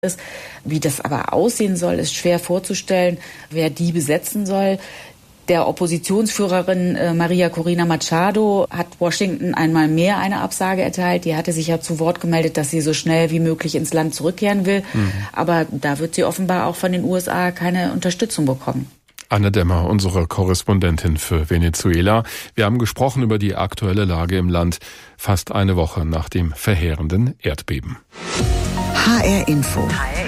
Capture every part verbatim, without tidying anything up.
ist. Wie das aber aussehen soll, ist schwer vorzustellen, wer die besetzen soll. Der Oppositionsführerin äh, Maria Corina Machado hat Washington einmal mehr eine Absage erteilt. Die hatte sich ja zu Wort gemeldet, dass sie so schnell wie möglich ins Land zurückkehren will. Mhm. Aber da wird sie offenbar auch von den U S A keine Unterstützung bekommen. Anne Dämmer, unsere Korrespondentin für Venezuela. Wir haben gesprochen über die aktuelle Lage im Land, fast eine Woche nach dem verheerenden Erdbeben. H R Info.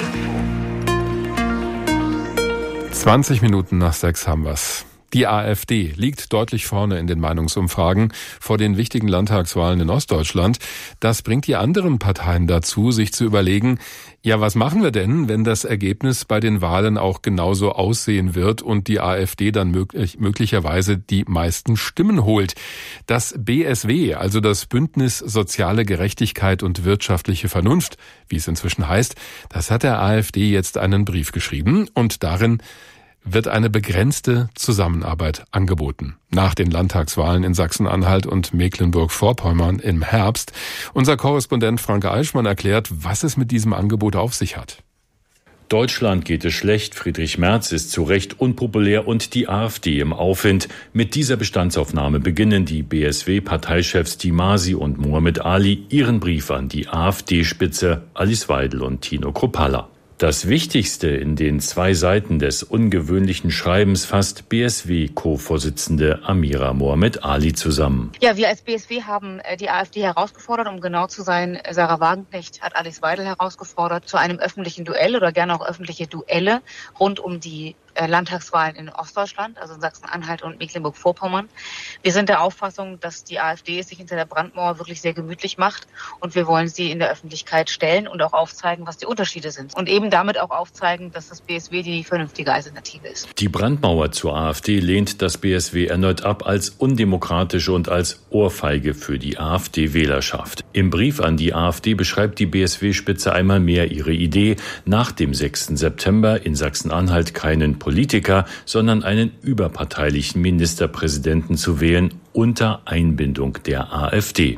zwanzig Minuten nach sechs haben wir's. Die AfD liegt deutlich vorne in den Meinungsumfragen vor den wichtigen Landtagswahlen in Ostdeutschland. Das bringt die anderen Parteien dazu, sich zu überlegen, ja, was machen wir denn, wenn das Ergebnis bei den Wahlen auch genauso aussehen wird und die AfD dann möglich, möglicherweise die meisten Stimmen holt? Das B S W, also das Bündnis Soziale Gerechtigkeit und wirtschaftliche Vernunft, wie es inzwischen heißt, das hat der AfD jetzt einen Brief geschrieben und darin wird eine begrenzte Zusammenarbeit angeboten. Nach den Landtagswahlen in Sachsen-Anhalt und Mecklenburg-Vorpommern im Herbst. Unser Korrespondent Frank Eichmann erklärt, was es mit diesem Angebot auf sich hat. Deutschland geht es schlecht, Friedrich Merz ist zu Recht unpopulär und die AfD im Aufwind. Mit dieser Bestandsaufnahme beginnen die B S W-Parteichefs Dimasi und Muhammad Ali ihren Brief an die AfD-Spitze Alice Weidel und Tino Kruppalla. Das Wichtigste in den zwei Seiten des ungewöhnlichen Schreibens fasst B S W-Co-Vorsitzende Amira Mohamed Ali zusammen. Ja, wir als B S W haben die AfD herausgefordert, um genau zu sein. Sarah Wagenknecht hat Alice Weidel herausgefordert zu einem öffentlichen Duell oder gerne auch öffentliche Duelle rund um die Landtagswahlen in Ostdeutschland, also in Sachsen-Anhalt und Mecklenburg-Vorpommern. Wir sind der Auffassung, dass die AfD es sich hinter der Brandmauer wirklich sehr gemütlich macht und wir wollen sie in der Öffentlichkeit stellen und auch aufzeigen, was die Unterschiede sind. Und eben damit auch aufzeigen, dass das B S W die vernünftige Alternative ist. Die Brandmauer zur AfD lehnt das B S W erneut ab als undemokratisch und als Ohrfeige für die AfD-Wählerschaft. Im Brief an die AfD beschreibt die B S W-Spitze einmal mehr ihre Idee, nach dem sechsten September in Sachsen-Anhalt keinen Politiker, sondern einen überparteilichen Ministerpräsidenten zu wählen unter Einbindung der AfD.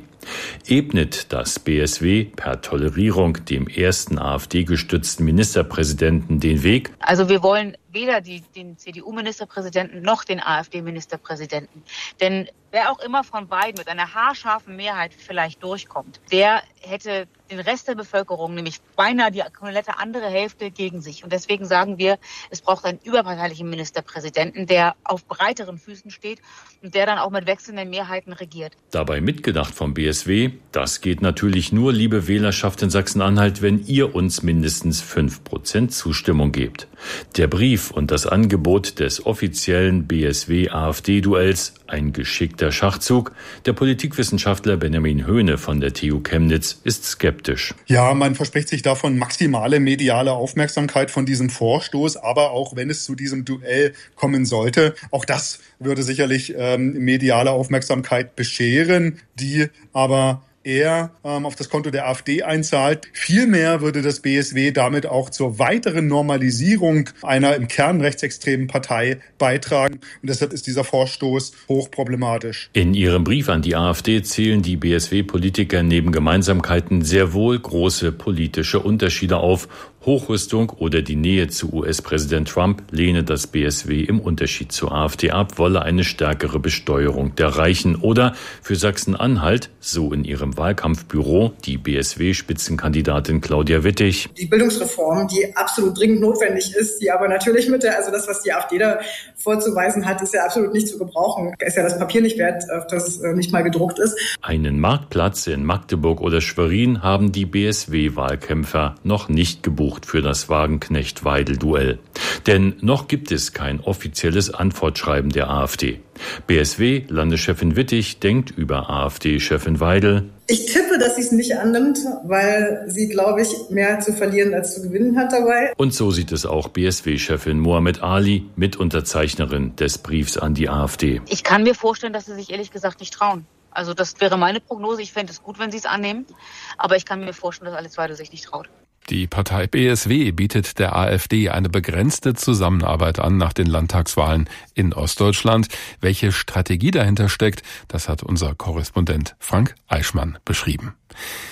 Ebnet das B S W per Tolerierung dem ersten AfD-gestützten Ministerpräsidenten den Weg? Also wir wollen weder die, den C D U-Ministerpräsidenten noch den AfD-Ministerpräsidenten. Denn wer auch immer von beiden mit einer haarscharfen Mehrheit vielleicht durchkommt, der hätte den Rest der Bevölkerung, nämlich beinahe die komplette andere Hälfte, gegen sich. Und deswegen sagen wir, es braucht einen überparteilichen Ministerpräsidenten, der auf breiteren Füßen steht und der dann auch mit wechselnden Mehrheiten regiert. Dabei mitgedacht vom B S W, das geht natürlich nur, liebe Wählerschaft in Sachsen-Anhalt, wenn ihr uns mindestens fünf Prozent Zustimmung gebt. Der Brief und das Angebot des offiziellen B S W-AfD-Duells, ein geschickter Schachzug. Der Politikwissenschaftler Benjamin Höhne von der T U Chemnitz ist skeptisch. Ja, man verspricht sich davon maximale mediale Aufmerksamkeit von diesem Vorstoß, aber auch wenn es zu diesem Duell kommen sollte, auch das würde sicherlich ähm, mediale Aufmerksamkeit bescheren, die aber eher ähm, auf das Konto der AfD einzahlt. Vielmehr würde das B S W damit auch zur weiteren Normalisierung einer im Kern rechtsextremen Partei beitragen. Und deshalb ist dieser Vorstoß hochproblematisch. In ihrem Brief an die AfD zählen die B S W-Politiker neben Gemeinsamkeiten sehr wohl große politische Unterschiede auf. Hochrüstung oder die Nähe zu U S-Präsident Trump lehne das B S W im Unterschied zur AfD ab, wolle eine stärkere Besteuerung der Reichen. Oder für Sachsen-Anhalt, so in ihrem Wahlkampfbüro, die B S W-Spitzenkandidatin Claudia Wittig. Die Bildungsreform, die absolut dringend notwendig ist, die aber natürlich mit der, also das, was die AfD da vorzuweisen hat, ist ja absolut nicht zu gebrauchen. Ist ja das Papier nicht wert, auf das es nicht mal gedruckt ist. Einen Marktplatz in Magdeburg oder Schwerin haben die B S W-Wahlkämpfer noch nicht gebucht für das Wagenknecht-Weidel-Duell. Denn noch gibt es kein offizielles Antwortschreiben der AfD. B S W-Landeschefin Wittig denkt über AfD-Chefin Weidel: Ich tippe, dass sie es nicht annimmt, weil sie, glaube ich, mehr zu verlieren als zu gewinnen hat dabei. Und so sieht es auch B S W-Chefin Mohamed Ali, Mitunterzeichnerin des Briefs an die AfD. Ich kann mir vorstellen, dass sie sich ehrlich gesagt nicht trauen. Also das wäre meine Prognose. Ich fände es gut, wenn sie es annehmen. Aber ich kann mir vorstellen, dass Alice Weidel sich nicht traut. Die Partei B S W bietet der AfD eine begrenzte Zusammenarbeit an nach den Landtagswahlen in Ostdeutschland. Welche Strategie dahinter steckt, das hat unser Korrespondent Frank Eichmann beschrieben.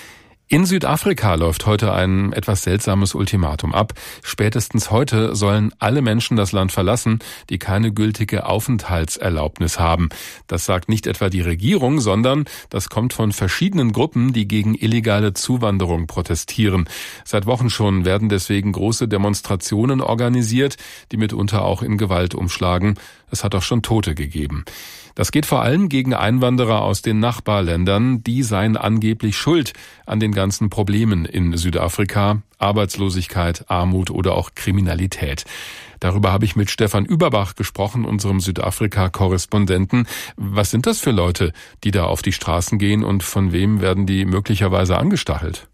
In Südafrika läuft heute ein etwas seltsames Ultimatum ab. Spätestens heute sollen alle Menschen das Land verlassen, die keine gültige Aufenthaltserlaubnis haben. Das sagt nicht etwa die Regierung, sondern das kommt von verschiedenen Gruppen, die gegen illegale Zuwanderung protestieren. Seit Wochen schon werden deswegen große Demonstrationen organisiert, die mitunter auch in Gewalt umschlagen. Es hat auch schon Tote gegeben. Das geht vor allem gegen Einwanderer aus den Nachbarländern, die seien angeblich schuld an den ganzen Problemen in Südafrika, Arbeitslosigkeit, Armut oder auch Kriminalität. Darüber habe ich mit Stefan Überbach gesprochen, unserem Südafrika-Korrespondenten. Was sind das für Leute, die da auf die Straßen gehen und von wem werden die möglicherweise angestachelt?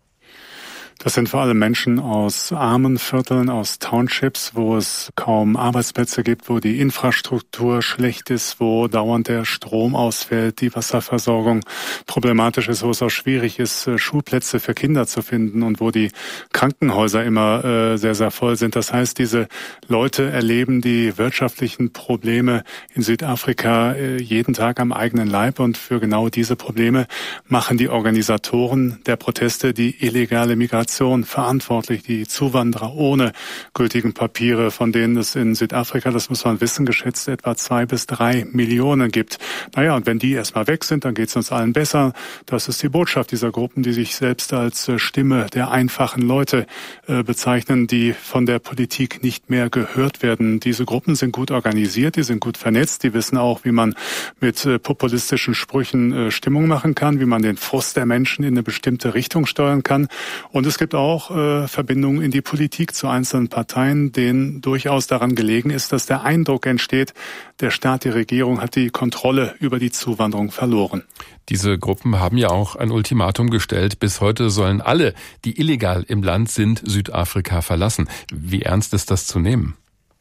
Das sind vor allem Menschen aus armen Vierteln, aus Townships, wo es kaum Arbeitsplätze gibt, wo die Infrastruktur schlecht ist, wo dauernd der Strom ausfällt, die Wasserversorgung problematisch ist, wo es auch schwierig ist, Schulplätze für Kinder zu finden und wo die Krankenhäuser immer äh, sehr, sehr voll sind. Das heißt, diese Leute erleben die wirtschaftlichen Probleme in Südafrika äh, jeden Tag am eigenen Leib, und für genau diese Probleme machen die Organisatoren der Proteste die illegale Migration verantwortlich, die Zuwanderer ohne gültigen Papiere, von denen es in Südafrika, das muss man wissen, geschätzt etwa zwei bis drei Millionen gibt. Naja, und wenn die erstmal weg sind, dann geht es uns allen besser. Das ist die Botschaft dieser Gruppen, die sich selbst als Stimme der einfachen Leute äh, bezeichnen, die von der Politik nicht mehr gehört werden. Diese Gruppen sind gut organisiert, die sind gut vernetzt, die wissen auch, wie man mit äh, populistischen Sprüchen äh, Stimmung machen kann, wie man den Frust der Menschen in eine bestimmte Richtung steuern kann. Und es gibt auch äh, Verbindungen in die Politik zu einzelnen Parteien, denen durchaus daran gelegen ist, dass der Eindruck entsteht, der Staat, die Regierung hat die Kontrolle über die Zuwanderung verloren. Diese Gruppen haben ja auch ein Ultimatum gestellt. Bis heute sollen alle, die illegal im Land sind, Südafrika verlassen. Wie ernst ist das zu nehmen?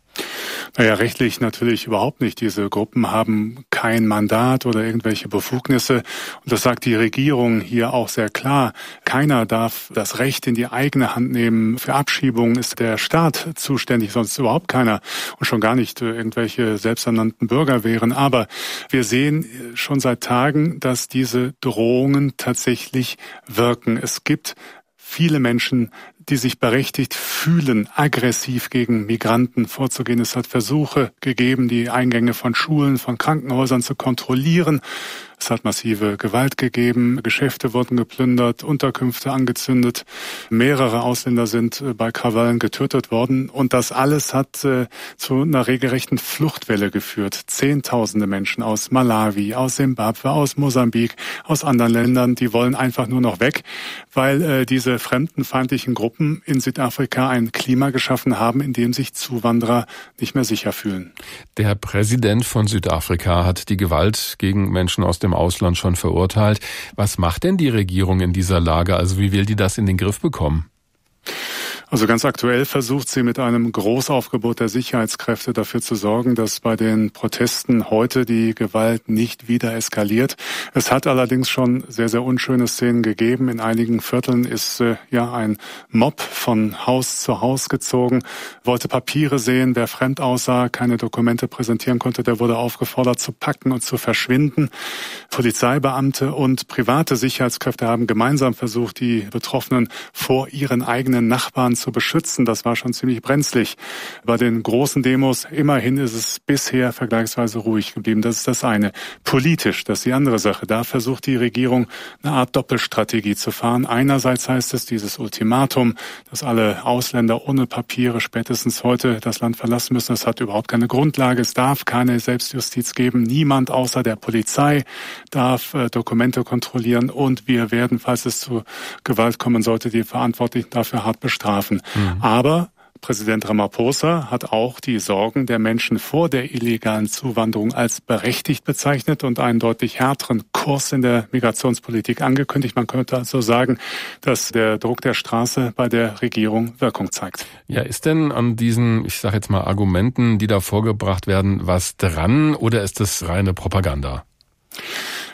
Naja, rechtlich natürlich überhaupt nicht. Diese Gruppen haben kein Mandat oder irgendwelche Befugnisse. Und das sagt die Regierung hier auch sehr klar. Keiner darf das Recht in die eigene Hand nehmen. Für Abschiebungen ist der Staat zuständig, sonst überhaupt keiner. Und schon gar nicht irgendwelche selbsternannten Bürger wären. Aber wir sehen schon seit Tagen, dass diese Drohungen tatsächlich wirken. Es gibt viele Menschen, die sich berechtigt fühlen, aggressiv gegen Migranten vorzugehen. Es hat Versuche gegeben, die Eingänge von Schulen, von Krankenhäusern zu kontrollieren. Es hat massive Gewalt gegeben, Geschäfte wurden geplündert, Unterkünfte angezündet. Mehrere Ausländer sind bei Krawallen getötet worden. Und das alles hat äh, zu einer regelrechten Fluchtwelle geführt. Zehntausende Menschen aus Malawi, aus Simbabwe, aus Mosambik, aus anderen Ländern, die wollen einfach nur noch weg, weil äh, diese fremdenfeindlichen Gruppen in Südafrika ein Klima geschaffen haben, in dem sich Zuwanderer nicht mehr sicher fühlen. Der Präsident von Südafrika hat die Gewalt gegen Menschen aus dem Ausland schon verurteilt. Was macht denn die Regierung in dieser Lage? Also wie will die das in den Griff bekommen? Also ganz aktuell versucht sie mit einem Großaufgebot der Sicherheitskräfte dafür zu sorgen, dass bei den Protesten heute die Gewalt nicht wieder eskaliert. Es hat allerdings schon sehr, sehr unschöne Szenen gegeben. In einigen Vierteln ist äh, ja ein Mob von Haus zu Haus gezogen, wollte Papiere sehen. Wer fremd aussah, keine Dokumente präsentieren konnte, der wurde aufgefordert zu packen und zu verschwinden. Polizeibeamte und private Sicherheitskräfte haben gemeinsam versucht, die Betroffenen vor ihren eigenen Nachbarn zu beschützen. Das war schon ziemlich brenzlig. Bei den großen Demos immerhin ist es bisher vergleichsweise ruhig geblieben. Das ist das eine. Politisch, das ist die andere Sache. Da versucht die Regierung eine Art Doppelstrategie zu fahren. Einerseits heißt es dieses Ultimatum, dass alle Ausländer ohne Papiere spätestens heute das Land verlassen müssen. Das hat überhaupt keine Grundlage. Es darf keine Selbstjustiz geben. Niemand außer der Polizei darf äh, Dokumente kontrollieren, und wir werden, falls es zu Gewalt kommen sollte, die Verantwortlichen dafür hart bestrafen. Mhm. Aber Präsident Ramaphosa hat auch die Sorgen der Menschen vor der illegalen Zuwanderung als berechtigt bezeichnet und einen deutlich härteren Kurs in der Migrationspolitik angekündigt. Man könnte also sagen, dass der Druck der Straße bei der Regierung Wirkung zeigt. Ja, ist denn an diesen, ich sage jetzt mal, Argumenten, die da vorgebracht werden, was dran, oder ist das reine Propaganda?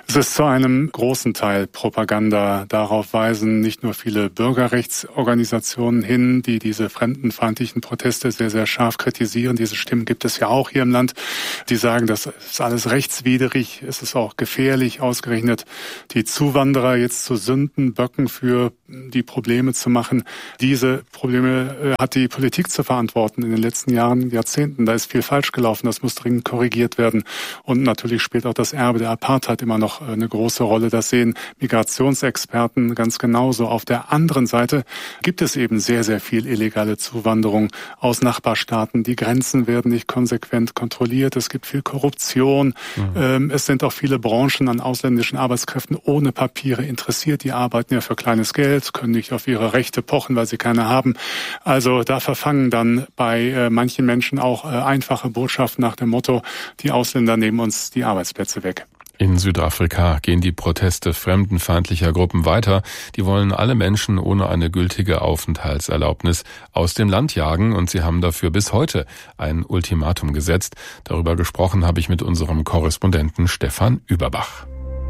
Es ist zu einem großen Teil Propaganda. Darauf weisen nicht nur viele Bürgerrechtsorganisationen hin, die diese fremdenfeindlichen Proteste sehr, sehr scharf kritisieren. Diese Stimmen gibt es ja auch hier im Land. Die sagen, das ist alles rechtswidrig, es ist auch gefährlich, ausgerechnet die Zuwanderer jetzt zu Sündenböcken für die Probleme zu machen. Diese Probleme hat die Politik zu verantworten in den letzten Jahren, Jahrzehnten. Da ist viel falsch gelaufen, das muss dringend korrigiert werden. Und natürlich spielt auch das Erbe der Apartheid immer noch eine große Rolle. Das sehen Migrationsexperten ganz genauso. Auf der anderen Seite gibt es eben sehr, sehr viel illegale Zuwanderung aus Nachbarstaaten. Die Grenzen werden nicht konsequent kontrolliert. Es gibt viel Korruption. Mhm. Es sind auch viele Branchen an ausländischen Arbeitskräften ohne Papiere interessiert. Die arbeiten ja für kleines Geld, können nicht auf ihre Rechte pochen, weil sie keine haben. Also da verfangen dann bei manchen Menschen auch einfache Botschaften nach dem Motto, die Ausländer nehmen uns die Arbeitsplätze weg. In Südafrika gehen die Proteste fremdenfeindlicher Gruppen weiter. Die wollen alle Menschen ohne eine gültige Aufenthaltserlaubnis aus dem Land jagen und sie haben dafür bis heute ein Ultimatum gesetzt. Darüber gesprochen habe ich mit unserem Korrespondenten Stefan Überbach.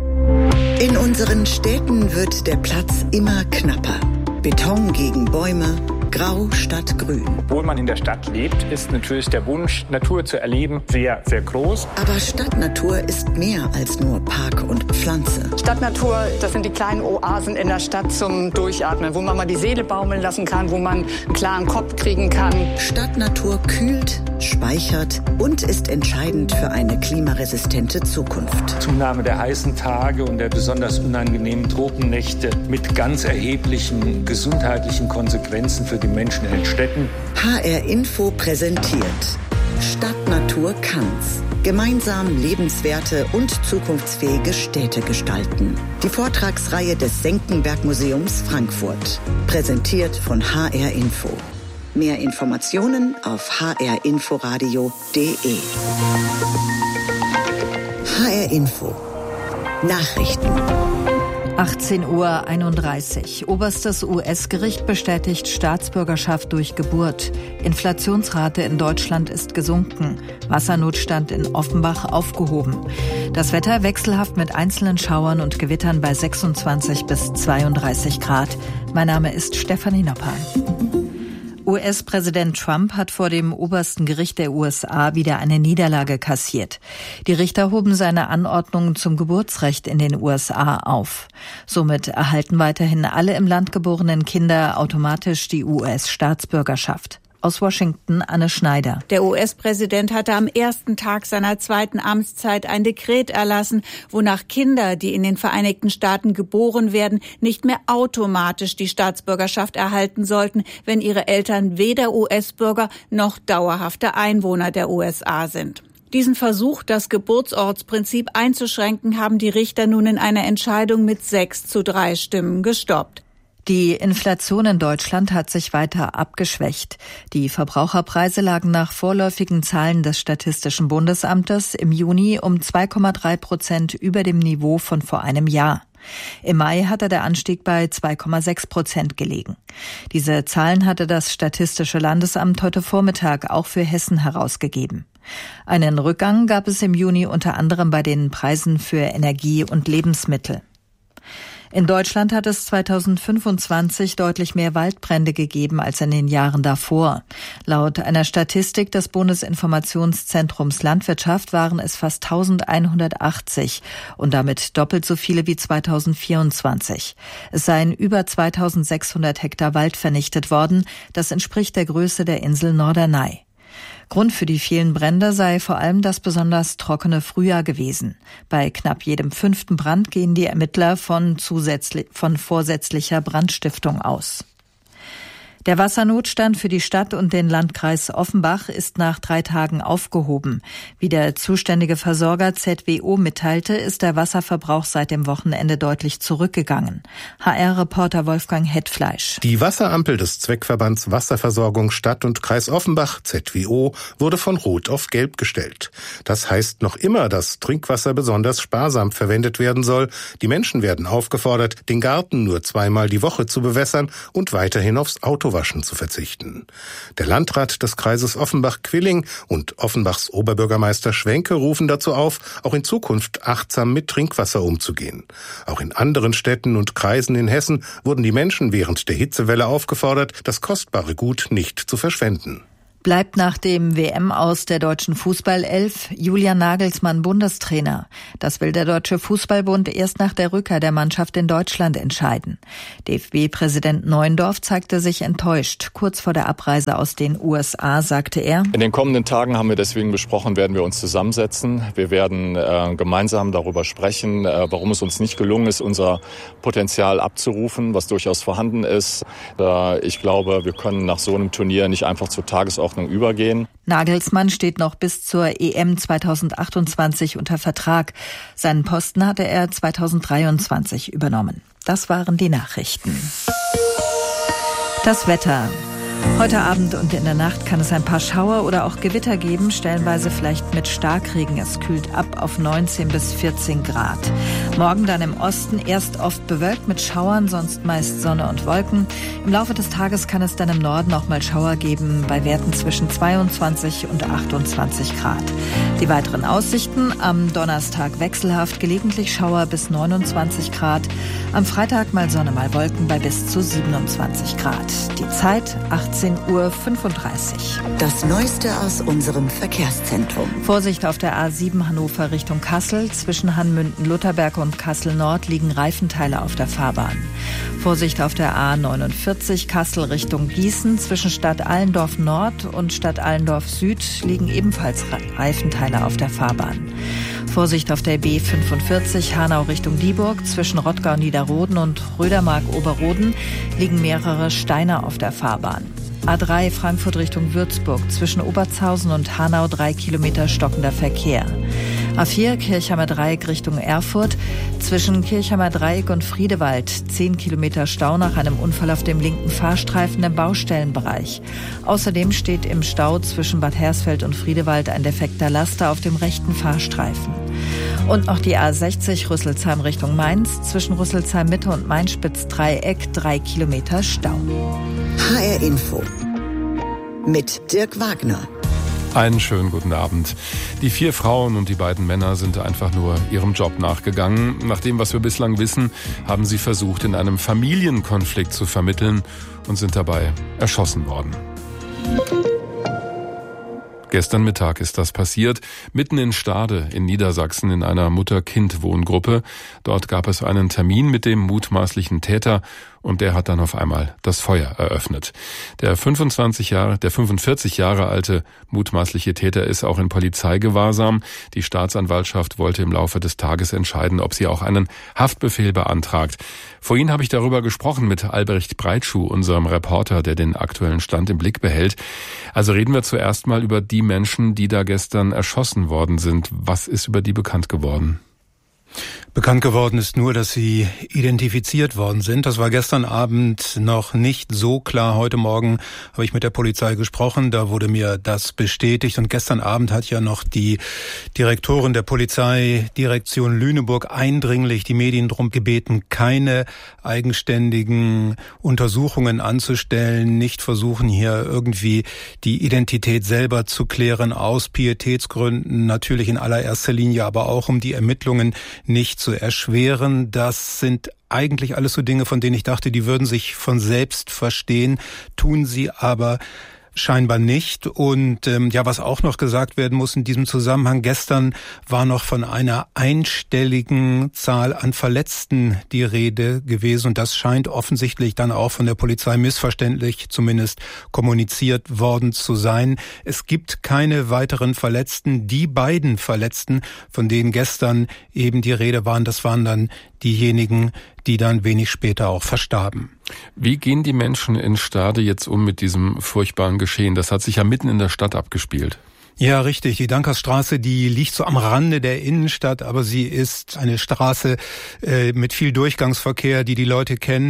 In unseren Städten wird der Platz immer knapper. Beton gegen Bäume, grau statt grün. Obwohl man in der Stadt lebt, ist natürlich der Wunsch, Natur zu erleben, sehr, sehr groß. Aber Stadtnatur ist mehr als nur Park und Pflanze. Stadtnatur, das sind die kleinen Oasen in der Stadt zum Durchatmen, wo man mal die Seele baumeln lassen kann, wo man einen klaren Kopf kriegen kann. Stadtnatur kühlt, speichert und ist entscheidend für eine klimaresistente Zukunft. Zunahme der heißen Tage und der besonders unangenehmen Tropennächte mit ganz erheblichen gesundheitlichen Konsequenzen für die Menschen in den Städten. H R Info präsentiert Stadtnatur kann's. Gemeinsam lebenswerte und zukunftsfähige Städte gestalten. Die Vortragsreihe des Senckenberg Museums Frankfurt. Präsentiert von H R Info. Mehr Informationen auf h r inforadio punkt d e. H R Info. Nachrichten. achtzehn Uhr einunddreißig. Oberstes U S-Gericht bestätigt Staatsbürgerschaft durch Geburt. Inflationsrate in Deutschland ist gesunken. Wassernotstand in Offenbach aufgehoben. Das Wetter wechselhaft mit einzelnen Schauern und Gewittern bei sechsundzwanzig bis zweiunddreißig Grad. Mein Name ist Stefanie Nopper. U S-Präsident Trump hat vor dem obersten Gericht der U S A wieder eine Niederlage kassiert. Die Richter hoben seine Anordnungen zum Geburtsrecht in den U S A auf. Somit erhalten weiterhin alle im Land geborenen Kinder automatisch die U S-Staatsbürgerschaft. Aus Washington, Anne Schneider. Der U S-Präsident hatte am ersten Tag seiner zweiten Amtszeit ein Dekret erlassen, wonach Kinder, die in den Vereinigten Staaten geboren werden, nicht mehr automatisch die Staatsbürgerschaft erhalten sollten, wenn ihre Eltern weder U S-Bürger noch dauerhafte Einwohner der U S A sind. Diesen Versuch, das Geburtsortsprinzip einzuschränken, haben die Richter nun in einer Entscheidung mit sechs zu drei Stimmen gestoppt. Die Inflation in Deutschland hat sich weiter abgeschwächt. Die Verbraucherpreise lagen nach vorläufigen Zahlen des Statistischen Bundesamtes im Juni um zwei Komma drei Prozent über dem Niveau von vor einem Jahr. Im Mai hatte der Anstieg bei zwei Komma sechs Prozent gelegen. Diese Zahlen hatte das Statistische Landesamt heute Vormittag auch für Hessen herausgegeben. Einen Rückgang gab es im Juni unter anderem bei den Preisen für Energie und Lebensmittel. In Deutschland hat es zweitausendfünfundzwanzig deutlich mehr Waldbrände gegeben als in den Jahren davor. Laut einer Statistik des Bundesinformationszentrums Landwirtschaft waren es fast eintausendeinhundertachtzig und damit doppelt so viele wie zweitausendvierundzwanzig. Es seien über zweitausendsechshundert Hektar Wald vernichtet worden. Das entspricht der Größe der Insel Norderney. Grund für die vielen Brände sei vor allem das besonders trockene Frühjahr gewesen. Bei knapp jedem fünften Brand gehen die Ermittler von, zusätzlich, von vorsätzlicher Brandstiftung aus. Der Wassernotstand für die Stadt und den Landkreis Offenbach ist nach drei Tagen aufgehoben. Wie der zuständige Versorger Z W O mitteilte, ist der Wasserverbrauch seit dem Wochenende deutlich zurückgegangen. H R-Reporter Wolfgang Hetfleisch. Die Wasserampel des Zweckverbands Wasserversorgung Stadt und Kreis Offenbach, Z W O, wurde von Rot auf Gelb gestellt. Das heißt noch immer, dass Trinkwasser besonders sparsam verwendet werden soll. Die Menschen werden aufgefordert, den Garten nur zweimal die Woche zu bewässern und weiterhin aufs Autowasser Abwaschen zu verzichten. Der Landrat des Kreises Offenbach-Quilling und Offenbachs Oberbürgermeister Schwenke rufen dazu auf, auch in Zukunft achtsam mit Trinkwasser umzugehen. Auch in anderen Städten und Kreisen in Hessen wurden die Menschen während der Hitzewelle aufgefordert, das kostbare Gut nicht zu verschwenden. Bleibt nach dem W M-Aus der deutschen Fußballelf Julian Nagelsmann Bundestrainer. Das will der Deutsche Fußballbund erst nach der Rückkehr der Mannschaft in Deutschland entscheiden. D F B-Präsident Neuendorf zeigte sich enttäuscht. Kurz vor der Abreise aus den U S A sagte er: In den kommenden Tagen haben wir deswegen besprochen, werden wir uns zusammensetzen. Wir werden äh, gemeinsam darüber sprechen, äh, warum es uns nicht gelungen ist, unser Potenzial abzurufen, was durchaus vorhanden ist. Äh, ich glaube, wir können nach so einem Turnier nicht einfach zur Tagesordnung übergehen. Nagelsmann steht noch bis zur E M zweitausendachtundzwanzig unter Vertrag. Seinen Posten hatte er zweitausenddreiundzwanzig übernommen. Das waren die Nachrichten. Das Wetter. Heute Abend und in der Nacht kann es ein paar Schauer oder auch Gewitter geben, stellenweise vielleicht mit Starkregen. Es kühlt ab auf neunzehn bis vierzehn Grad. Morgen dann im Osten erst oft bewölkt mit Schauern, sonst meist Sonne und Wolken. Im Laufe des Tages kann es dann im Norden auch mal Schauer geben, bei Werten zwischen zweiundzwanzig und achtundzwanzig Grad. Die weiteren Aussichten: am Donnerstag wechselhaft, gelegentlich Schauer bis neunundzwanzig Grad. Am Freitag mal Sonne, mal Wolken bei bis zu siebenundzwanzig Grad. Die Zeit achtzehn Uhr fünfunddreißig. Das Neueste aus unserem Verkehrszentrum. Vorsicht auf der A sieben Hannover Richtung Kassel. Zwischen Hanmünden-Lutherberg und Kassel-Nord liegen Reifenteile auf der Fahrbahn. Vorsicht auf der A neunundvierzig Kassel Richtung Gießen. Zwischen Stadt Allendorf Nord und Stadt Allendorf Süd liegen ebenfalls Reifenteile auf der Fahrbahn. Vorsicht auf der B fünfundvierzig Hanau Richtung Dieburg. Zwischen Rottgau Niederroden und Rödermark-Oberroden liegen mehrere Steine auf der Fahrbahn. A drei Frankfurt Richtung Würzburg. Zwischen Obertshausen und Hanau drei Kilometer stockender Verkehr. A vier Kirchheimer Dreieck Richtung Erfurt. Zwischen Kirchheimer Dreieck und Friedewald zehn Kilometer Stau nach einem Unfall auf dem linken Fahrstreifen im Baustellenbereich. Außerdem steht im Stau zwischen Bad Hersfeld und Friedewald ein defekter Laster auf dem rechten Fahrstreifen. Und noch die A sechzig Rüsselsheim Richtung Mainz. Zwischen Rüsselsheim Mitte und Mainspitz Dreieck drei Kilometer Stau. H R Info mit Dirk Wagner. Einen schönen guten Abend. Die vier Frauen und die beiden Männer sind einfach nur ihrem Job nachgegangen. Nach dem, was wir bislang wissen, haben sie versucht, in einem Familienkonflikt zu vermitteln und sind dabei erschossen worden. Gestern Mittag ist das passiert, mitten in Stade in Niedersachsen in einer Mutter-Kind-Wohngruppe. Dort gab es einen Termin mit dem mutmaßlichen Täter und der hat dann auf einmal das Feuer eröffnet. Der fünfundzwanzig Jahre, der fünfundvierzig Jahre alte mutmaßliche Täter ist auch in Polizeigewahrsam. Die Staatsanwaltschaft wollte im Laufe des Tages entscheiden, ob sie auch einen Haftbefehl beantragt. Vorhin habe ich darüber gesprochen mit Albrecht Breitschuh, unserem Reporter, der den aktuellen Stand im Blick behält. Also reden wir zuerst mal über die Menschen, die da gestern erschossen worden sind. Was ist über die bekannt geworden? Bekannt geworden ist nur, dass sie identifiziert worden sind. Das war gestern Abend noch nicht so klar. Heute Morgen habe ich mit der Polizei gesprochen. Da wurde mir das bestätigt. Und gestern Abend hat ja noch die Direktorin der Polizeidirektion Lüneburg eindringlich die Medien darum gebeten, keine eigenständigen Untersuchungen anzustellen, nicht versuchen, hier irgendwie die Identität selber zu klären, aus Pietätsgründen, natürlich in allererster Linie, aber auch um die Ermittlungen nicht zu erschweren. Das sind eigentlich alles so Dinge, von denen ich dachte, die würden sich von selbst verstehen, tun sie aber scheinbar nicht. Und ähm, ja, was auch noch gesagt werden muss in diesem Zusammenhang, gestern war noch von einer einstelligen Zahl an Verletzten die Rede gewesen. Und das scheint offensichtlich dann auch von der Polizei missverständlich zumindest kommuniziert worden zu sein. Es gibt keine weiteren Verletzten. Die beiden Verletzten, von denen gestern eben die Rede waren, das waren dann diejenigen, die dann wenig später auch verstarben. Wie gehen die Menschen in Stade jetzt um mit diesem furchtbaren Geschehen? Das hat sich ja mitten in der Stadt abgespielt. Ja, richtig. Die Dankersstraße, die liegt so am Rande der Innenstadt, aber sie ist eine Straße äh, mit viel Durchgangsverkehr, die die Leute kennen.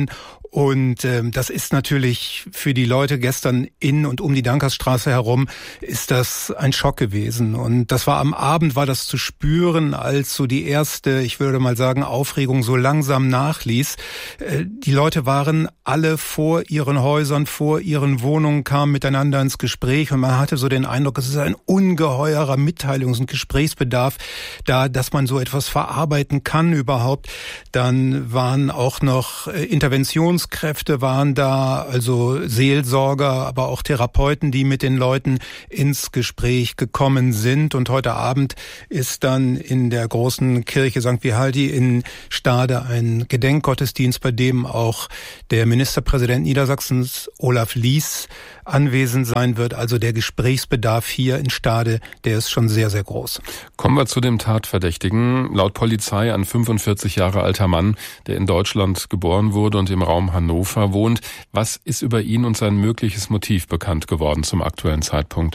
Und ähm, das ist natürlich für die Leute gestern in und um die Dankersstraße herum ist das ein Schock gewesen. Und das war am Abend, war das zu spüren, als so die erste, ich würde mal sagen, Aufregung so langsam nachließ. Äh, die Leute waren alle vor ihren Häusern, vor ihren Wohnungen, kamen miteinander ins Gespräch und man hatte so den Eindruck, es ist ein ungeheurer Mitteilungs- und Gesprächsbedarf da, dass man so etwas verarbeiten kann überhaupt. Dann waren auch noch äh, Interventions Kräfte waren da, also Seelsorger, aber auch Therapeuten, die mit den Leuten ins Gespräch gekommen sind. Und heute Abend ist dann in der großen Kirche Sankt Vihaldi in Stade ein Gedenkgottesdienst, bei dem auch der Ministerpräsident Niedersachsens, Olaf Lies, anwesend sein wird. Also der Gesprächsbedarf hier in Stade, der ist schon sehr, sehr groß. Kommen wir zu dem Tatverdächtigen. Laut Polizei ein fünfundvierzig Jahre alter Mann, der in Deutschland geboren wurde und im Raum Hannover wohnt. Was ist über ihn und sein mögliches Motiv bekannt geworden zum aktuellen Zeitpunkt?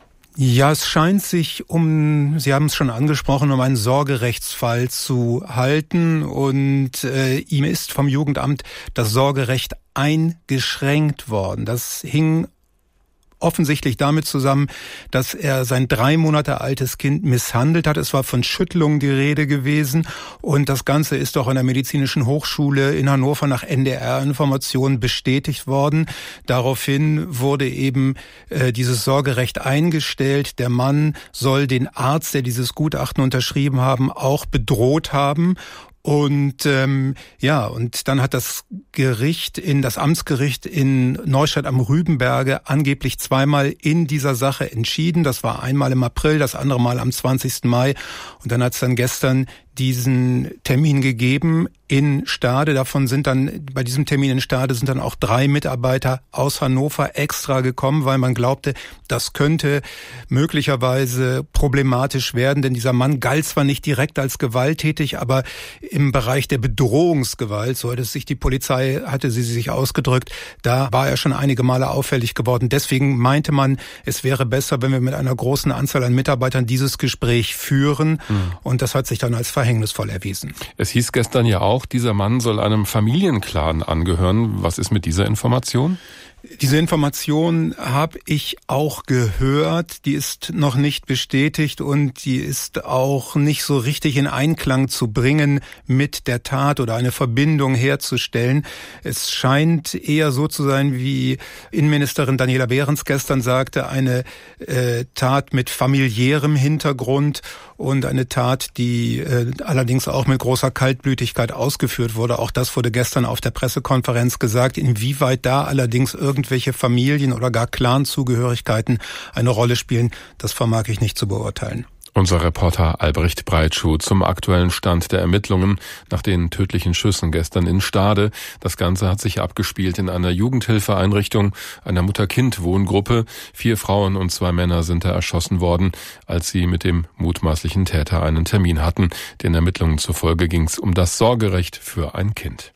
Ja, es scheint sich um, Sie haben es schon angesprochen, um einen Sorgerechtsfall zu halten und äh, ihm ist vom Jugendamt das Sorgerecht eingeschränkt worden. Das hing offensichtlich damit zusammen, dass er sein drei Monate altes Kind misshandelt hat. Es war von Schüttelung die Rede gewesen und das Ganze ist auch an der Medizinischen Hochschule in Hannover nach N D R-Informationen bestätigt worden. Daraufhin wurde eben äh, dieses Sorgerecht eingestellt. Der Mann soll den Arzt, der dieses Gutachten unterschrieben haben, auch bedroht haben. Und ähm, ja, und dann hat das Gericht, in das Amtsgericht in Neustadt am Rübenberge angeblich zweimal in dieser Sache entschieden. Das war einmal im April, das andere Mal am zwanzigsten Mai. Und dann hat es dann gestern diesen Termin gegeben in Stade. Davon sind dann, bei diesem Termin in Stade sind dann auch drei Mitarbeiter aus Hannover extra gekommen, weil man glaubte, das könnte möglicherweise problematisch werden, denn dieser Mann galt zwar nicht direkt als gewalttätig, aber im Bereich der Bedrohungsgewalt, so hat es sich die Polizei, hatte sie sich ausgedrückt, da war er schon einige Male auffällig geworden. Deswegen meinte man, es wäre besser, wenn wir mit einer großen Anzahl an Mitarbeitern dieses Gespräch führen. Mhm. Und das hat sich dann als verhängnisvoll erwiesen. Es hieß gestern ja auch, dieser Mann soll einem Familienclan angehören. Was ist mit dieser Information? Diese Information habe ich auch gehört, die ist noch nicht bestätigt und die ist auch nicht so richtig in Einklang zu bringen mit der Tat oder eine Verbindung herzustellen. Es scheint eher so zu sein, wie Innenministerin Daniela Behrens gestern sagte, eine äh, Tat mit familiärem Hintergrund und eine Tat, die äh, allerdings auch mit großer Kaltblütigkeit ausgeführt wurde. Auch das wurde gestern auf der Pressekonferenz gesagt. Inwieweit da allerdings irgendwelche Familien- oder gar Clan-Zugehörigkeiten eine Rolle spielen, das vermag ich nicht zu beurteilen. Unser Reporter Albrecht Breitschuh zum aktuellen Stand der Ermittlungen nach den tödlichen Schüssen gestern in Stade. Das Ganze hat sich abgespielt in einer Jugendhilfeeinrichtung, einer Mutter-Kind-Wohngruppe. Vier Frauen und zwei Männer sind da erschossen worden, als sie mit dem mutmaßlichen Täter einen Termin hatten. Den Ermittlungen zufolge ging es um das Sorgerecht für ein Kind.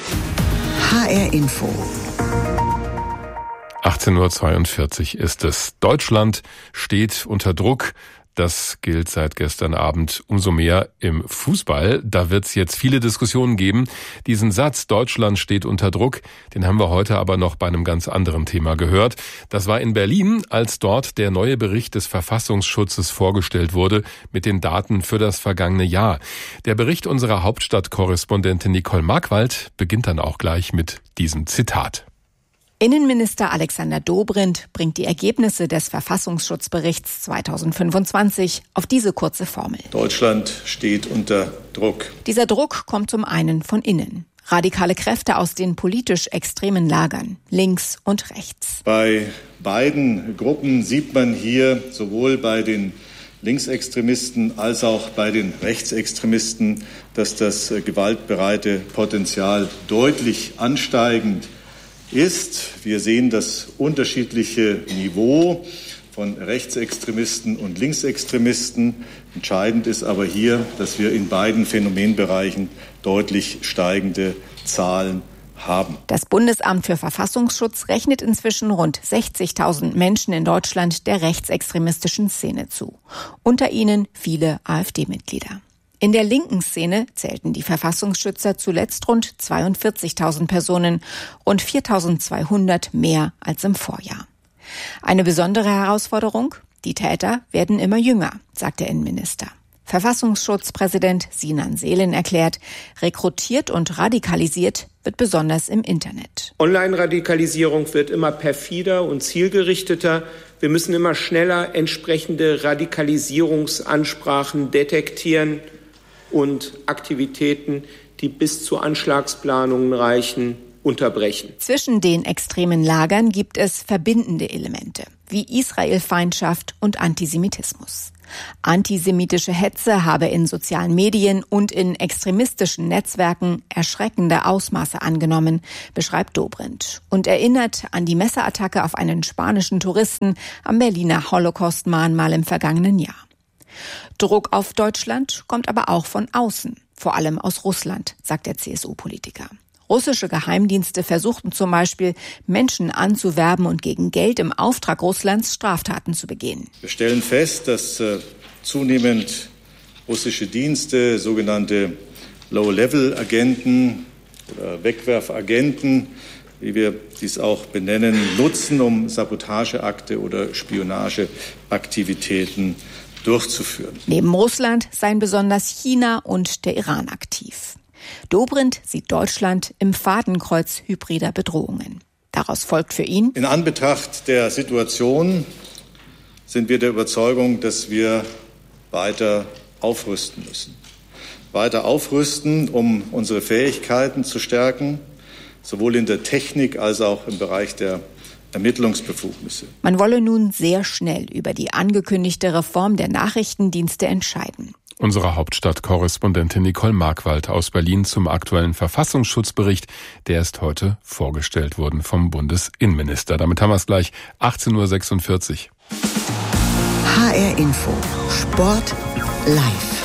H R Info. achtzehn Uhr zweiundvierzig ist es. Deutschland steht unter Druck. Das gilt seit gestern Abend umso mehr im Fußball. Da wird es jetzt viele Diskussionen geben. Diesen Satz, Deutschland steht unter Druck, den haben wir heute aber noch bei einem ganz anderen Thema gehört. Das war in Berlin, als dort der neue Bericht des Verfassungsschutzes vorgestellt wurde mit den Daten für das vergangene Jahr. Der Bericht unserer Hauptstadtkorrespondentin Nicole Markwald beginnt dann auch gleich mit diesem Zitat. Innenminister Alexander Dobrindt bringt die Ergebnisse des Verfassungsschutzberichts zweitausendfünfundzwanzig auf diese kurze Formel. Deutschland steht unter Druck. Dieser Druck kommt zum einen von innen. Radikale Kräfte aus den politisch extremen Lagern, links und rechts. Bei beiden Gruppen sieht man hier sowohl bei den Linksextremisten als auch bei den Rechtsextremisten, dass das gewaltbereite Potenzial deutlich ansteigend ist. Wir sehen das unterschiedliche Niveau von Rechtsextremisten und Linksextremisten. Entscheidend ist aber hier, dass wir in beiden Phänomenbereichen deutlich steigende Zahlen haben. Das Bundesamt für Verfassungsschutz rechnet inzwischen rund sechzigtausend Menschen in Deutschland der rechtsextremistischen Szene zu. Unter ihnen viele AfD-Mitglieder. In der linken Szene zählten die Verfassungsschützer zuletzt rund zweiundvierzigtausend Personen, rund viertausendzweihundert mehr als im Vorjahr. Eine besondere Herausforderung? Die Täter werden immer jünger, sagt der Innenminister. Verfassungsschutzpräsident Sinan Selin erklärt, rekrutiert und radikalisiert wird besonders im Internet. Online-Radikalisierung wird immer perfider und zielgerichteter. Wir müssen immer schneller entsprechende Radikalisierungsansprachen detektieren und Aktivitäten, die bis zu Anschlagsplanungen reichen, unterbrechen. Zwischen den extremen Lagern gibt es verbindende Elemente, wie Israelfeindschaft und Antisemitismus. Antisemitische Hetze habe in sozialen Medien und in extremistischen Netzwerken erschreckende Ausmaße angenommen, beschreibt Dobrindt und erinnert an die Messerattacke auf einen spanischen Touristen am Berliner Holocaust-Mahnmal im vergangenen Jahr. Druck auf Deutschland kommt aber auch von außen, vor allem aus Russland, sagt der C S U-Politiker. Russische Geheimdienste versuchten zum Beispiel, Menschen anzuwerben und gegen Geld im Auftrag Russlands Straftaten zu begehen. Wir stellen fest, dass äh, zunehmend russische Dienste, sogenannte Low-Level-Agenten oder Wegwerfagenten, wie wir dies auch benennen, nutzen, um Sabotageakte oder Spionageaktivitäten durchzuführen. Neben Russland seien besonders China und der Iran aktiv. Dobrindt sieht Deutschland im Fadenkreuz hybrider Bedrohungen. Daraus folgt für ihn: In Anbetracht der Situation sind wir der Überzeugung, dass wir weiter aufrüsten müssen. Weiter aufrüsten, um unsere Fähigkeiten zu stärken, sowohl in der Technik als auch im Bereich der Ermittlungsbefugnisse. Man wolle nun sehr schnell über die angekündigte Reform der Nachrichtendienste entscheiden. Unsere Hauptstadtkorrespondentin Nicole Markwald aus Berlin zum aktuellen Verfassungsschutzbericht. Der ist heute vorgestellt worden vom Bundesinnenminister. Damit haben wir es gleich, achtzehn Uhr sechsundvierzig. H R Info. Sport live.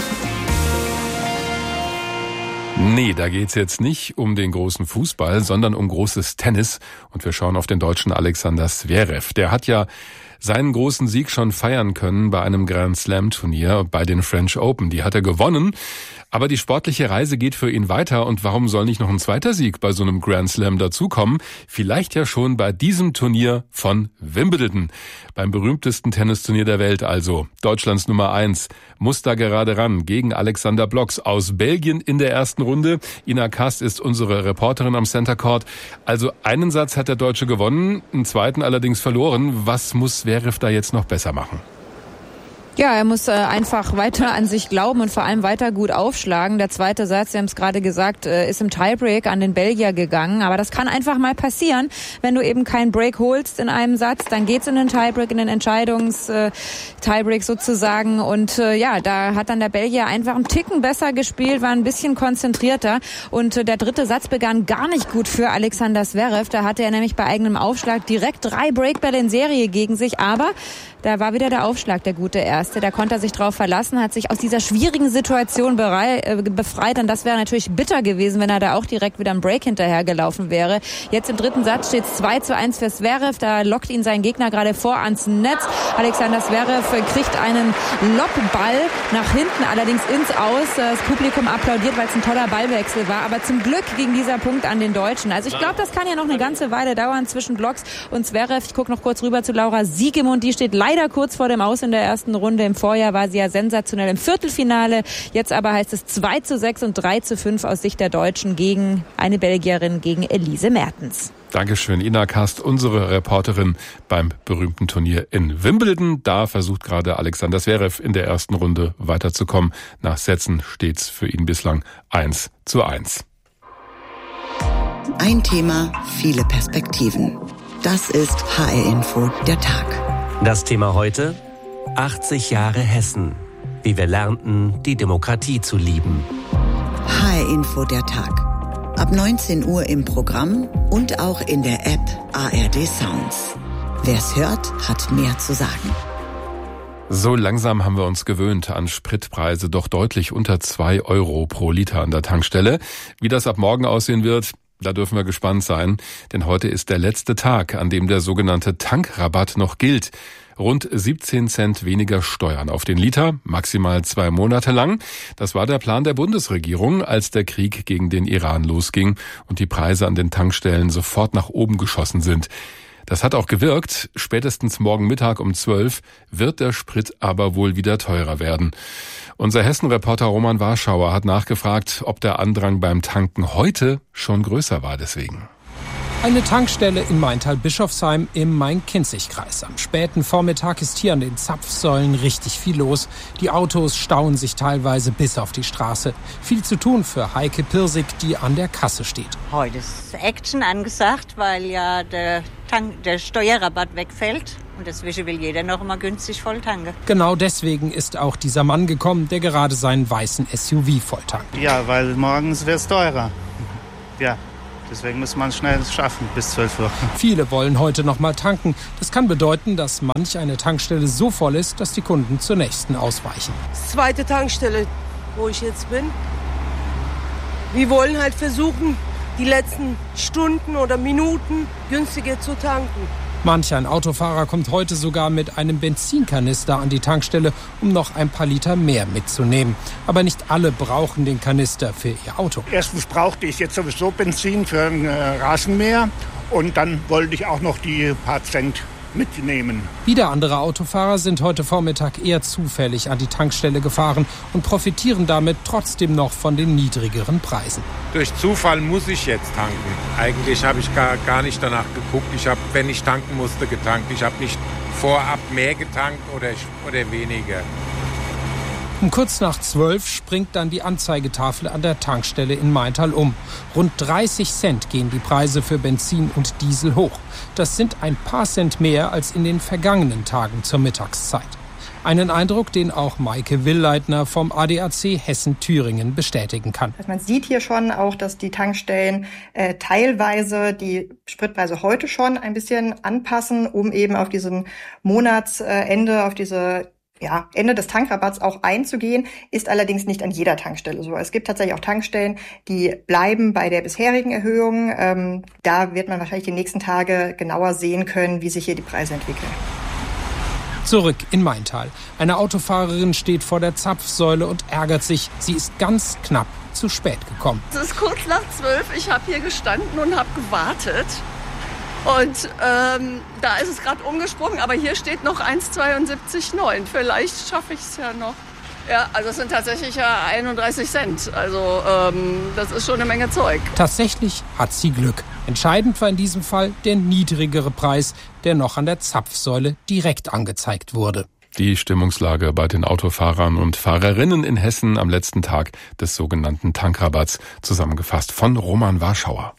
Nee, da geht's jetzt nicht um den großen Fußball, sondern um großes Tennis. Und wir schauen auf den Deutschen Alexander Zverev. Der hat ja seinen großen Sieg schon feiern können bei einem Grand Slam Turnier bei den French Open. Die hat er gewonnen. Aber die sportliche Reise geht für ihn weiter. Und warum soll nicht noch ein zweiter Sieg bei so einem Grand Slam dazukommen? Vielleicht ja schon bei diesem Turnier von Wimbledon. Beim berühmtesten Tennisturnier der Welt also. Deutschlands Nummer eins muss da gerade ran gegen Alexander Blocks aus Belgien in der ersten Runde. Ina Kast ist unsere Reporterin am Center Court. Also einen Satz hat der Deutsche gewonnen, einen zweiten allerdings verloren. Was muss Zverev da jetzt noch besser machen? Ja, er muss äh, einfach weiter an sich glauben und vor allem weiter gut aufschlagen. Der zweite Satz, Sie haben es gerade gesagt, äh, ist im Tiebreak an den Belgier gegangen. Aber das kann einfach mal passieren, wenn du eben keinen Break holst in einem Satz. Dann geht's in den Tiebreak, in den Entscheidungs-Tiebreak äh, sozusagen. Und äh, ja, da hat dann der Belgier einfach einen Ticken besser gespielt, war ein bisschen konzentrierter. Und äh, der dritte Satz begann gar nicht gut für Alexander Zverev. Da hatte er nämlich bei eigenem Aufschlag direkt drei Breakbälle in Serie gegen sich. Aber da war wieder der Aufschlag der gute Erste. Da konnte er sich drauf verlassen, hat sich aus dieser schwierigen Situation berei- äh, befreit. Und das wäre natürlich bitter gewesen, wenn er da auch direkt wieder am Break hinterhergelaufen wäre. Jetzt im dritten Satz steht es zwei zu eins für Zverev. Da lockt ihn sein Gegner gerade vor ans Netz. Alexander Zverev kriegt einen Lobball nach hinten, allerdings ins Aus. Das Publikum applaudiert, weil es ein toller Ballwechsel war. Aber zum Glück ging dieser Punkt an den Deutschen. Also ich glaube, das kann ja noch eine ganze Weile dauern zwischen Blocks und Zverev. Ich gucke noch kurz rüber zu Laura Siegemund. Die steht leider kurz vor dem Aus in der ersten Runde. Im Vorjahr war sie ja sensationell im Viertelfinale. Jetzt aber heißt es zwei zu sechs und drei zu fünf aus Sicht der Deutschen gegen eine Belgierin, gegen Elise Mertens. Dankeschön, Ina Kast, unsere Reporterin beim berühmten Turnier in Wimbledon. Da versucht gerade Alexander Zverev in der ersten Runde weiterzukommen. Nach Sätzen steht's für ihn bislang eins zu eins. Ein Thema, viele Perspektiven. Das ist H R Info, der Tag. Das Thema heute: achtzig Jahre Hessen. Wie wir lernten, die Demokratie zu lieben. H R Info, der Tag. Ab neunzehn Uhr im Programm und auch in der App A R D Sounds. Wer's hört, hat mehr zu sagen. So langsam haben wir uns gewöhnt an Spritpreise, doch deutlich unter zwei Euro pro Liter an der Tankstelle. Wie das ab morgen aussehen wird, da dürfen wir gespannt sein, denn heute ist der letzte Tag, an dem der sogenannte Tankrabatt noch gilt. Rund siebzehn Cent weniger Steuern auf den Liter, maximal zwei Monate lang. Das war der Plan der Bundesregierung, als der Krieg gegen den Iran losging und die Preise an den Tankstellen sofort nach oben geschossen sind. Das hat auch gewirkt. Spätestens morgen Mittag um zwölf wird der Sprit aber wohl wieder teurer werden. Unser Hessen-Reporter Roman Warschauer hat nachgefragt, ob der Andrang beim Tanken heute schon größer war deswegen. Eine Tankstelle in Maintal-Bischofsheim im Main-Kinzig-Kreis. Am späten Vormittag ist hier an den Zapfsäulen richtig viel los. Die Autos stauen sich teilweise bis auf die Straße. Viel zu tun für Heike Pirsig, die an der Kasse steht. Heute ist Action angesagt, weil ja der, Tank, der Steuerrabatt wegfällt. Und deswegen will jeder noch mal günstig voll tanken. Genau deswegen ist auch dieser Mann gekommen, der gerade seinen weißen S U V volltankt. Ja, weil morgens wird es teurer. Ja. Deswegen muss man schnell schaffen, bis zwölf Uhr. Viele wollen heute noch mal tanken. Das kann bedeuten, dass manch eine Tankstelle so voll ist, dass die Kunden zur nächsten ausweichen. Zweite Tankstelle, wo ich jetzt bin. Wir wollen halt versuchen, die letzten Stunden oder Minuten günstiger zu tanken. Manch ein Autofahrer kommt heute sogar mit einem Benzinkanister an die Tankstelle, um noch ein paar Liter mehr mitzunehmen. Aber nicht alle brauchen den Kanister für ihr Auto. Erstens brauchte ich jetzt sowieso Benzin für ein Rasenmäher und dann wollte ich auch noch die paar Cent mitnehmen. Wieder andere Autofahrer sind heute Vormittag eher zufällig an die Tankstelle gefahren und profitieren damit trotzdem noch von den niedrigeren Preisen. Durch Zufall muss ich jetzt tanken. Eigentlich habe ich gar, gar nicht danach geguckt. Ich habe, wenn ich tanken musste, getankt. Ich habe nicht vorab mehr getankt oder, oder weniger. Um kurz nach zwölf springt dann die Anzeigetafel an der Tankstelle in Maintal um. Rund dreißig Cent gehen die Preise für Benzin und Diesel hoch. Das sind ein paar Cent mehr als in den vergangenen Tagen zur Mittagszeit. Einen Eindruck, den auch Maike Willleitner vom A D A C Hessen-Thüringen bestätigen kann. Also man sieht hier schon auch, dass die Tankstellen äh, teilweise die Spritpreise heute schon ein bisschen anpassen, um eben auf diesen Monatsende, auf diese Ja, Ende des Tankrabatts auch einzugehen, ist allerdings nicht an jeder Tankstelle so. Es gibt tatsächlich auch Tankstellen, die bleiben bei der bisherigen Erhöhung. Ähm, da wird man wahrscheinlich die nächsten Tage genauer sehen können, wie sich hier die Preise entwickeln. Zurück in Maintal. Eine Autofahrerin steht vor der Zapfsäule und ärgert sich. Sie ist ganz knapp zu spät gekommen. Es ist kurz nach zwölf. Ich habe hier gestanden und habe gewartet. Und ähm, da ist es gerade umgesprungen, aber hier steht noch eins Komma zweiundsiebzig neun. Vielleicht schaffe ich es ja noch. Ja, also es sind tatsächlich ja einunddreißig Cent. Also ähm, das ist schon eine Menge Zeug. Tatsächlich hat sie Glück. Entscheidend war in diesem Fall der niedrigere Preis, der noch an der Zapfsäule direkt angezeigt wurde. Die Stimmungslage bei den Autofahrern und Fahrerinnen in Hessen am letzten Tag des sogenannten Tankrabatts, zusammengefasst von Roman Warschauer.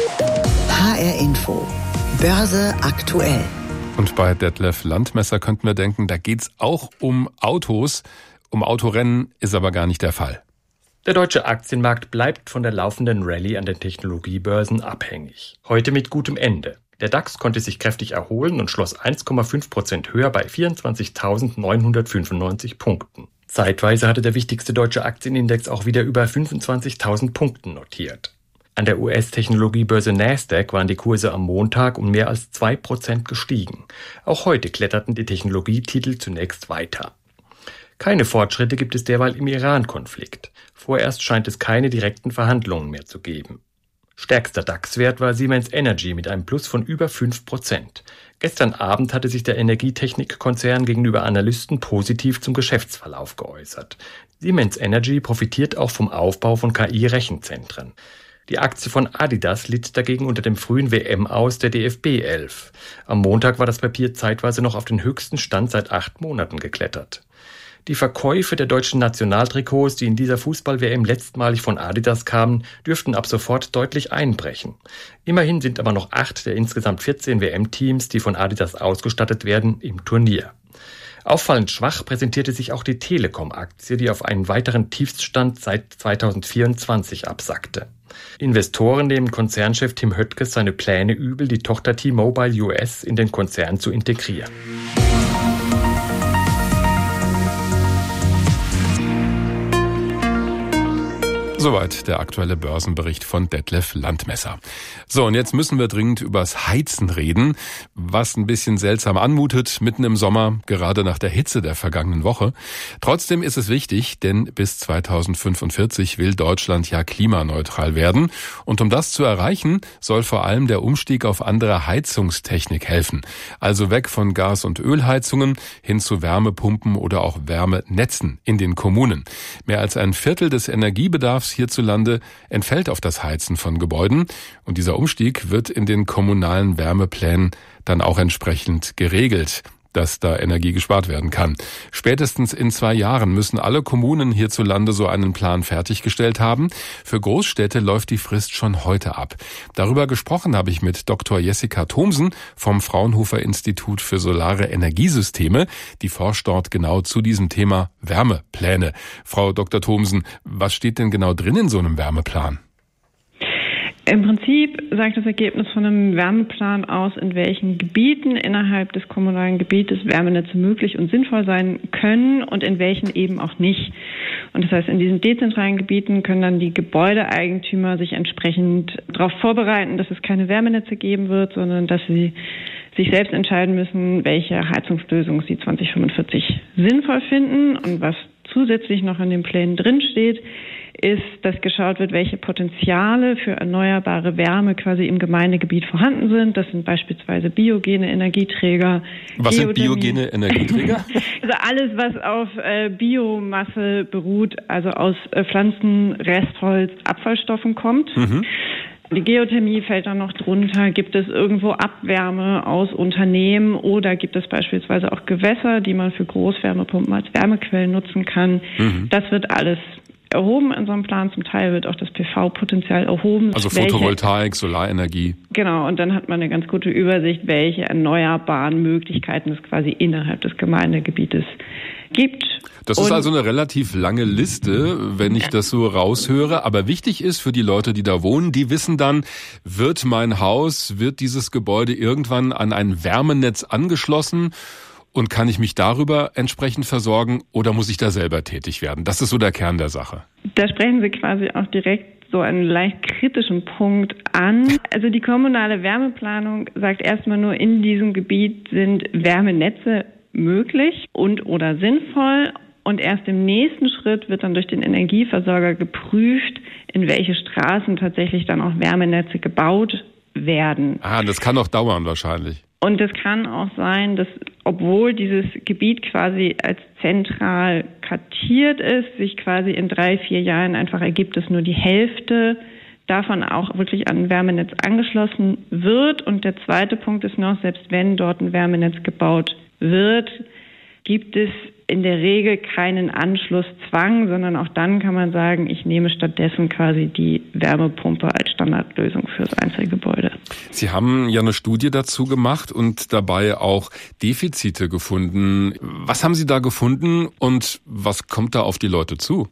H R Info. Börse aktuell. Und bei Detlef Landmesser könnten wir denken, da geht's auch um Autos. Um Autorennen ist aber gar nicht der Fall. Der deutsche Aktienmarkt bleibt von der laufenden Rallye an den Technologiebörsen abhängig. Heute mit gutem Ende. Der DAX konnte sich kräftig erholen und schloss eins Komma fünf Prozent höher bei vierundzwanzigtausendneunhundertfünfundneunzig Punkten. Zeitweise hatte der wichtigste deutsche Aktienindex auch wieder über fünfundzwanzigtausend Punkten notiert. An der U S-Technologiebörse Nasdaq waren die Kurse am Montag um mehr als zwei Prozent gestiegen. Auch heute kletterten die Technologietitel zunächst weiter. Keine Fortschritte gibt es derweil im Iran-Konflikt. Vorerst scheint es keine direkten Verhandlungen mehr zu geben. Stärkster DAX-Wert war Siemens Energy mit einem Plus von über fünf Prozent. Gestern Abend hatte sich der Energietechnikkonzern gegenüber Analysten positiv zum Geschäftsverlauf geäußert. Siemens Energy profitiert auch vom Aufbau von K I-Rechenzentren. Die Aktie von Adidas litt dagegen unter dem frühen W M-Aus der D F B elf. Am Montag war das Papier zeitweise noch auf den höchsten Stand seit acht Monaten geklettert. Die Verkäufe der deutschen Nationaltrikots, die in dieser Fußball-W M letztmalig von Adidas kamen, dürften ab sofort deutlich einbrechen. Immerhin sind aber noch acht der insgesamt vierzehn W M-Teams, die von Adidas ausgestattet werden, im Turnier. Auffallend schwach präsentierte sich auch die Telekom-Aktie, die auf einen weiteren Tiefststand seit zweitausendvierundzwanzig absackte. Investoren nehmen Konzernchef Tim Höttges seine Pläne übel, die Tochter T-Mobile U S in den Konzern zu integrieren. Soweit der aktuelle Börsenbericht von Detlef Landmesser. So, und jetzt müssen wir dringend übers Heizen reden, was ein bisschen seltsam anmutet, mitten im Sommer, gerade nach der Hitze der vergangenen Woche. Trotzdem ist es wichtig, denn bis zweitausendfünfundvierzig will Deutschland ja klimaneutral werden. Und um das zu erreichen, soll vor allem der Umstieg auf andere Heizungstechnik helfen. Also weg von Gas- und Ölheizungen hin zu Wärmepumpen oder auch Wärmenetzen in den Kommunen. Mehr als ein Viertel des Energiebedarfs hierzulande entfällt auf das Heizen von Gebäuden. Und dieser Umstieg wird in den kommunalen Wärmeplänen dann auch entsprechend geregelt, dass da Energie gespart werden kann. Spätestens in zwei Jahren müssen alle Kommunen hierzulande so einen Plan fertiggestellt haben. Für Großstädte läuft die Frist schon heute ab. Darüber gesprochen habe ich mit Doktor Jessica Thomsen vom Fraunhofer Institut für Solare Energiesysteme. Die forscht dort genau zu diesem Thema Wärmepläne. Frau Doktor Thomsen, was steht denn genau drin in so einem Wärmeplan? Im Prinzip sagt das Ergebnis von einem Wärmeplan aus, in welchen Gebieten innerhalb des kommunalen Gebietes Wärmenetze möglich und sinnvoll sein können und in welchen eben auch nicht. Und das heißt, in diesen dezentralen Gebieten können dann die Gebäudeeigentümer sich entsprechend darauf vorbereiten, dass es keine Wärmenetze geben wird, sondern dass sie sich selbst entscheiden müssen, welche Heizungslösung sie zweitausendfünfundvierzig sinnvoll finden. Und was zusätzlich noch in den Plänen drinsteht, ist, dass geschaut wird, welche Potenziale für erneuerbare Wärme quasi im Gemeindegebiet vorhanden sind. Das sind beispielsweise biogene Energieträger. Was sind biogene Energieträger? Also alles, was auf äh, Biomasse beruht, also aus äh, Pflanzen, Restholz, Abfallstoffen kommt. Mhm. Die Geothermie fällt dann noch drunter. Gibt es irgendwo Abwärme aus Unternehmen oder gibt es beispielsweise auch Gewässer, die man für Großwärmepumpen als Wärmequellen nutzen kann? Mhm. Das wird alles erhoben in so einem Plan. Zum Teil wird auch das P V-Potenzial erhoben. Also Photovoltaik, Solarenergie. Genau, und dann hat man eine ganz gute Übersicht, welche erneuerbaren Möglichkeiten es quasi innerhalb des Gemeindegebietes gibt. Das ist und also eine relativ lange Liste, wenn ich das so raushöre. Aber wichtig ist für die Leute, die da wohnen, die wissen dann, wird mein Haus, wird dieses Gebäude irgendwann an ein Wärmenetz angeschlossen? Und kann ich mich darüber entsprechend versorgen oder muss ich da selber tätig werden? Das ist so der Kern der Sache. Da sprechen Sie quasi auch direkt so einen leicht kritischen Punkt an. Also die kommunale Wärmeplanung sagt erstmal nur, in diesem Gebiet sind Wärmenetze möglich und oder sinnvoll. Und erst im nächsten Schritt wird dann durch den Energieversorger geprüft, in welche Straßen tatsächlich dann auch Wärmenetze gebaut werden. Ah, das kann auch dauern wahrscheinlich. Und es kann auch sein, dass, obwohl dieses Gebiet quasi als zentral kartiert ist, sich quasi in drei, vier Jahren einfach ergibt, dass nur die Hälfte davon auch wirklich an ein Wärmenetz angeschlossen wird. Und der zweite Punkt ist noch, selbst wenn dort ein Wärmenetz gebaut wird, gibt es in der Regel keinen Anschlusszwang, sondern auch dann kann man sagen, ich nehme stattdessen quasi die Wärmepumpe als Standardlösung fürs Einzelgebäude. Sie haben ja eine Studie dazu gemacht und dabei auch Defizite gefunden. Was haben Sie da gefunden und was kommt da auf die Leute zu?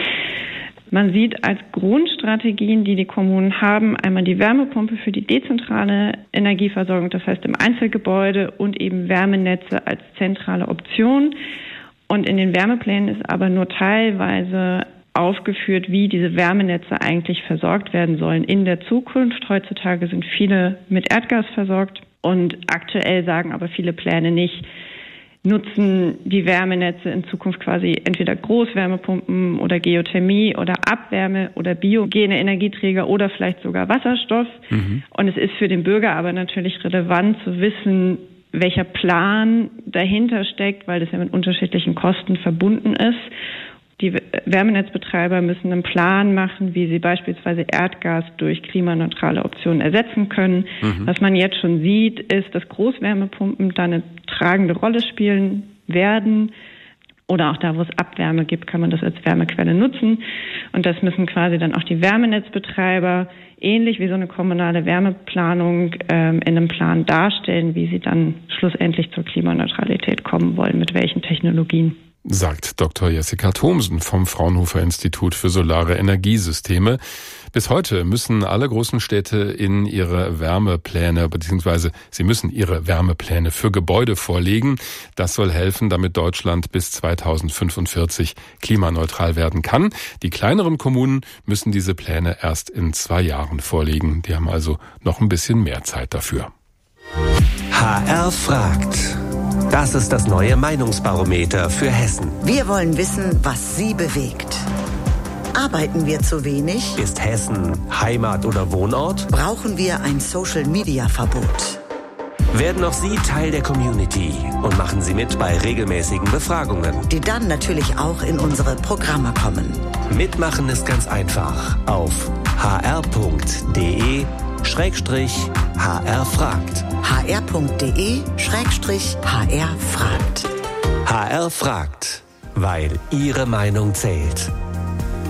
Man sieht als Grundstrategien, die die Kommunen haben, einmal die Wärmepumpe für die dezentrale Energieversorgung, das heißt im Einzelgebäude, und eben Wärmenetze als zentrale Option. Und in den Wärmeplänen ist aber nur teilweise aufgeführt, wie diese Wärmenetze eigentlich versorgt werden sollen in der Zukunft. Heutzutage sind viele mit Erdgas versorgt und aktuell sagen aber viele Pläne nicht, nutzen die Wärmenetze in Zukunft quasi entweder Großwärmepumpen oder Geothermie oder Abwärme oder biogene Energieträger oder vielleicht sogar Wasserstoff. Mhm. Und es ist für den Bürger aber natürlich relevant zu wissen, welcher Plan dahinter steckt, weil das ja mit unterschiedlichen Kosten verbunden ist. Die Wärmenetzbetreiber müssen einen Plan machen, wie sie beispielsweise Erdgas durch klimaneutrale Optionen ersetzen können. Mhm. Was man jetzt schon sieht, ist, dass Großwärmepumpen da eine tragende Rolle spielen werden. Oder auch da, wo es Abwärme gibt, kann man das als Wärmequelle nutzen. Und das müssen quasi dann auch die Wärmenetzbetreiber, ähnlich wie so eine kommunale Wärmeplanung, ähm, in einem Plan darstellen, wie sie dann schlussendlich zur Klimaneutralität kommen wollen, mit welchen Technologien. sagt Doktor Jessica Thomsen vom Fraunhofer Institut für Solare Energiesysteme. Bis heute müssen alle großen Städte in ihre Wärmepläne, beziehungsweise sie müssen ihre Wärmepläne für Gebäude vorlegen. Das soll helfen, damit Deutschland bis zweitausendfünfundvierzig klimaneutral werden kann. Die kleineren Kommunen müssen diese Pläne erst in zwei Jahren vorlegen. Die haben also noch ein bisschen mehr Zeit dafür. H R fragt. Das ist das neue Meinungsbarometer für Hessen. Wir wollen wissen, was Sie bewegt. Arbeiten wir zu wenig? Ist Hessen Heimat oder Wohnort? Brauchen wir ein Social-Media-Verbot? Werden auch Sie Teil der Community und machen Sie mit bei regelmäßigen Befragungen, die dann natürlich auch in unsere Programme kommen. Mitmachen ist ganz einfach. Auf h r punkt d e Schrägstrich H R fragt. h r punkt d e Schrägstrich H R fragt. H R fragt, weil Ihre Meinung zählt.